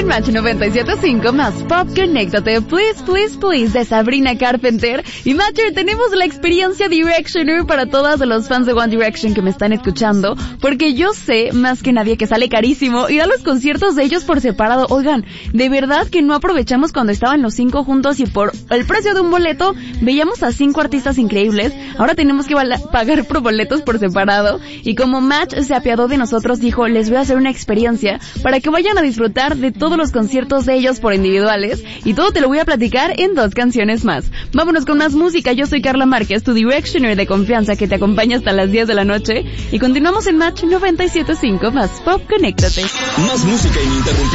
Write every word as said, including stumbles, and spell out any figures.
En Match noventa y siete punto cinco más Pop, conéctate, please, please, please, de Sabrina Carpenter. Y Matcher, tenemos la experiencia Directioner para todos los fans de One Direction que me están escuchando, porque yo sé, más que nadie, que sale carísimo ir a los conciertos de ellos por separado. Oigan, de verdad que no aprovechamos cuando estaban los cinco juntos y por el precio de un boleto veíamos a cinco artistas increíbles. Ahora tenemos que pagar por boletos por separado. Y como Match se apiadó de nosotros, dijo, les voy a hacer una experiencia para que vayan a disfrutar de todos los conciertos de ellos por individuales, y todo te lo voy a platicar en dos canciones más. Vámonos con más música. Yo soy Carla Márquez, tu Directioner de confianza que te acompaña hasta las diez de la noche, y continuamos en Match noventa y siete punto cinco más Pop, conéctate. Más música ininterrumpida.